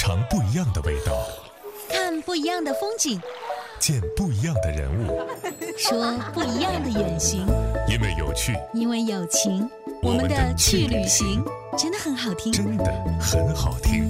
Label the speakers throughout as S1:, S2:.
S1: 尝不一样的味道，
S2: 看不一样的风景，
S1: 见不一样的人物，
S2: 说不一样的远行。
S1: 因为有趣，
S2: 因为有情，我们的去旅行真的很好听，
S1: 真的很好听。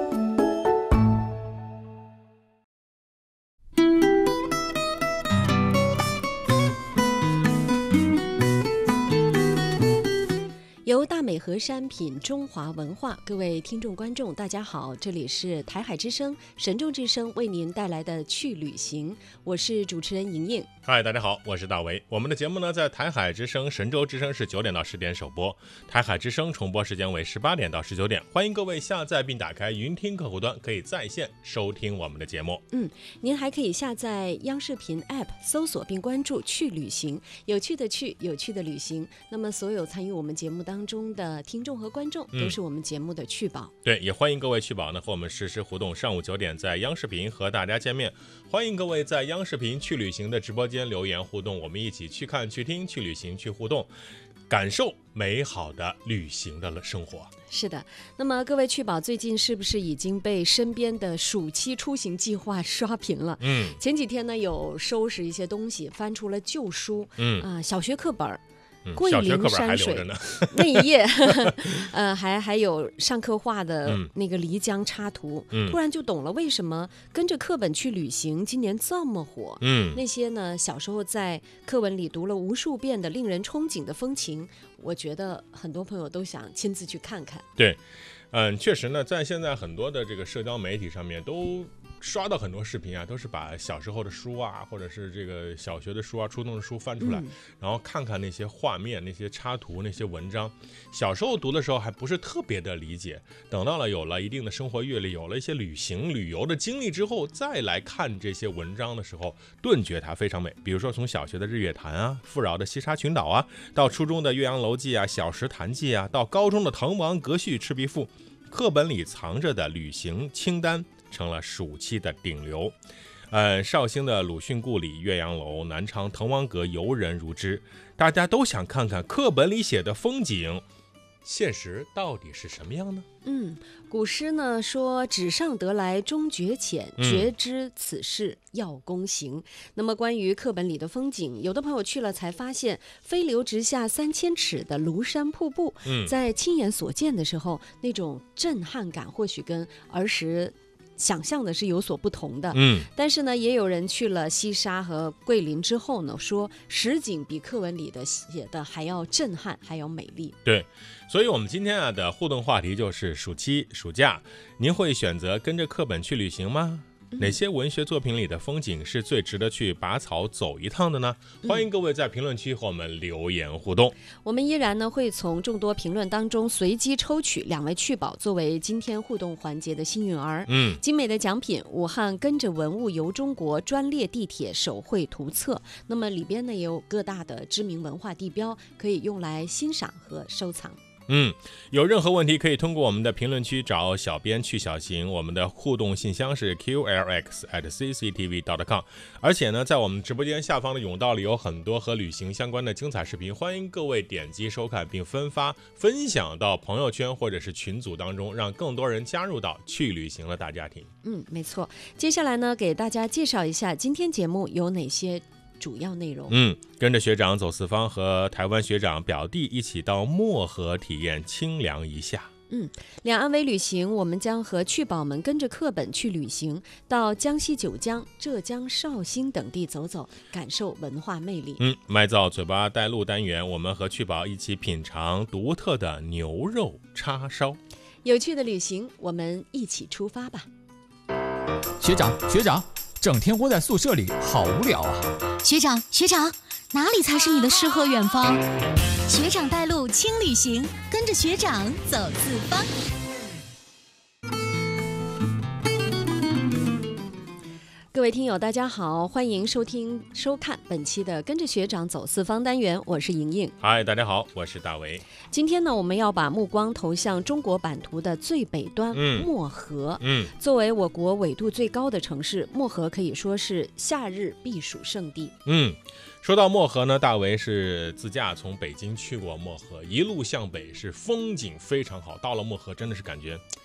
S3: 由大美河山品中华文化，各位听众观众大家好，这里是台海之声神州之声为您带来的去旅行，我是主持人莹莹。
S4: 嗨，大家好，我是大为。我们的节目呢，在台海之声神州之声是9点到10点首播，台海之声重播时间为18点到19点。欢迎各位下载并打开云听客户端，可以在线收听我们的节目。
S3: 您还可以下载央视频 App 搜索并关注去旅行，有趣的去，有趣的旅行。那么所有参与我们节目当中的听众和观众都是我们节目的趣宝。
S4: 对，也欢迎各位趣宝呢和我们实时互动，上午9点在央视频和大家见面。欢迎各位在央视频去旅行的直播间留言互动，我们一起去看、去听、去旅行、去互动，感受美好的旅行的生活。
S3: 是的，那么各位趣宝最近是不是已经被身边的暑期出行计划刷屏了？前几天呢有收拾一些东西，翻出了旧书，小学课本。桂林山水那一页还有上课画的那个漓江插图，突然就懂了为什么跟着课本去旅行今年这么火。那些呢小时候在课文里读了无数遍的令人憧憬的风情，我觉得很多朋友都想亲自去看看。
S4: 对，确实呢，在现在很多的这个社交媒体上面都刷到很多视频啊，都是把小时候的书啊，或者是这个小学的书啊、初中的书翻出来，然后看看那些画面、那些插图、那些文章。小时候读的时候还不是特别的理解，等到了有了一定的生活阅历，有了一些旅游的经历之后，再来看这些文章的时候，顿觉它非常美。比如说从小学的日月潭啊、富饶的西沙群岛啊，到初中的岳阳楼记啊、小石潭记啊，到高中的滕王阁序、赤壁赋，课本里藏着的旅行清单成了暑期的顶流。绍兴的鲁迅故里、岳阳楼、南昌滕王阁游人如织，大家都想看看课本里写的风景，现实到底是什么样呢？
S3: 古诗呢说纸上得来终觉浅，绝知此事要躬行。那么关于课本里的风景，有的朋友去了才发现，飞流直下3000尺的庐山瀑布，在亲眼所见的时候，那种震撼感或许跟儿时想象的是有所不同的。但是呢，也有人去了西沙和桂林之后呢，说实景比课文里的写的还要震撼，还要美丽。
S4: 对，所以我们今天的互动话题就是暑假，您会选择跟着课本去旅行吗？哪些文学作品里的风景是最值得去拔草走一趟的呢？欢迎各位在评论区和我们留言互动。
S3: 我们依然呢会从众多评论当中随机抽取2位趣宝作为今天互动环节的幸运儿。精美的奖品，武汉跟着文物游中国专列地铁手绘图册，那么里边呢也有各大的知名文化地标，可以用来欣赏和收藏。
S4: 有任何问题可以通过我们的评论区找小编去小行，我们的互动信箱是 qlx@cctv.com。 而且呢，在我们直播间下方的甬道里有很多和旅行相关的精彩视频，欢迎各位点击收看并分享到朋友圈或者是群组当中，让更多人加入到去旅行的大家庭。
S3: 没错。接下来呢，给大家介绍一下今天节目有哪些主要内容。
S4: 跟着学长走四方，和台湾学长表弟一起到漠河体验清凉一下。
S3: 两岸微旅行，我们将和趣宝们跟着课本去旅行，到江西九江、浙江绍兴等地走走，感受文化魅力。
S4: 麦造嘴巴带路单元，我们和趣宝一起品尝独特的牛肉叉烧。
S3: 有趣的旅行，我们一起出发吧。
S5: 学长，整天窝在宿舍里好无聊啊。
S2: 学长，哪里才是你的诗和远方？学长带路轻旅行，跟着学长走四方。
S3: 各位听友大家好，欢迎收看本期的跟着学长走四方单元，我是莹莹。
S4: 嗨，大家好，我是大为。
S3: 今天呢，我们要把目光投向中国版图的最北端漠河。作为我国纬度最高的城市，漠河可以说是夏日避暑胜地。
S4: 说到漠河呢，大为是自驾从北京去过漠河，一路向北是风景非常好，到了漠河真的是感觉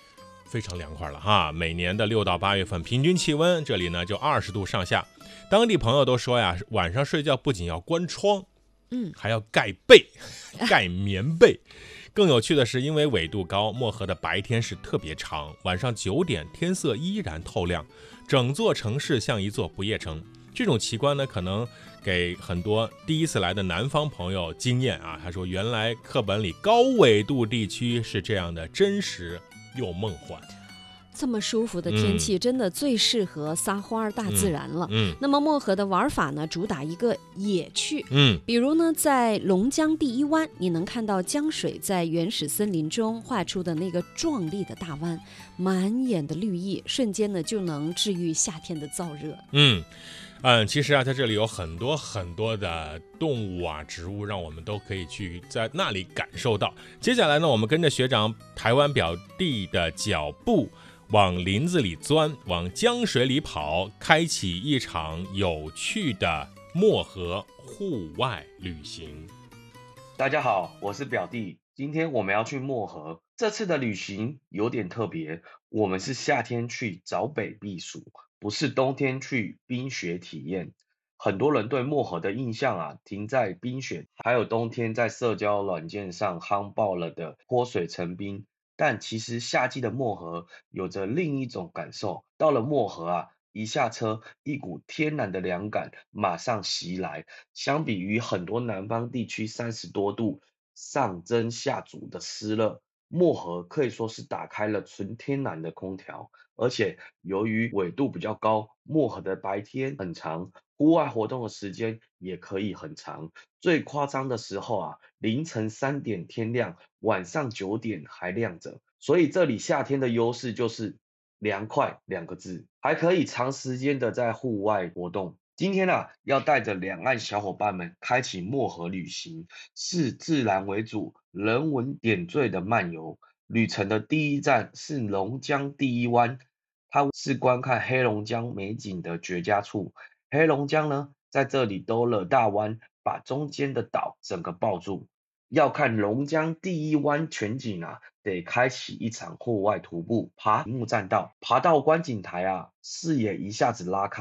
S4: 非常凉快了哈。每年的6到8月份平均气温这里呢就20度上下，当地朋友都说呀，晚上睡觉不仅要关窗，还要盖被盖棉被。更有趣的是，因为纬度高，漠河的白天是特别长，晚上9点天色依然透亮，整座城市像一座不夜城。这种奇观呢，可能给很多第一次来的南方朋友惊艳啊。他说，原来课本里高纬度地区是这样的真实又梦幻。
S3: 这么舒服的天气，真的最适合撒欢儿大自然了。那么漠河的玩法呢，主打一个野趣。比如呢，在龙江第一湾，你能看到江水在原始森林中画出的那个壮丽的大湾，满眼的绿意，瞬间呢就能治愈夏天的燥热。
S4: 其实啊，在这里有很多很多的动物啊、植物，让我们都可以去在那里感受到。接下来呢，我们跟着学长台湾表弟的脚步，往林子里钻，往江水里跑，开启一场有趣的漠河户外旅行。
S6: 大家好，我是表弟，今天我们要去漠河。这次的旅行有点特别，我们是夏天去找北避暑，不是冬天去冰雪体验。很多人对漠河的印象啊，停在冰雪，还有冬天在社交软件上夯爆了的泼水成冰。但其实夏季的漠河有着另一种感受。到了漠河啊，一下车，一股天然的凉感马上袭来。相比于很多南方地区30多度上蒸下煮的湿热，漠河可以说是打开了纯天然的空调。而且由于纬度比较高，漠河的白天很长，户外活动的时间也可以很长。最夸张的时候啊，凌晨3点天亮，晚上9点还亮着。所以这里夏天的优势就是凉快2个字，还可以长时间的在户外活动。今天啊，要带着两岸小伙伴们开启漠河旅行，是自然为主、人文点缀的漫游。旅程的第一站是龙江第一湾，它是观看黑龙江美景的绝佳处。黑龙江呢，在这里兜了大湾，把中间的岛整个抱住。要看龙江第一湾全景啊，得开启一场户外徒步，爬木栈道，爬到观景台啊，视野一下子拉开。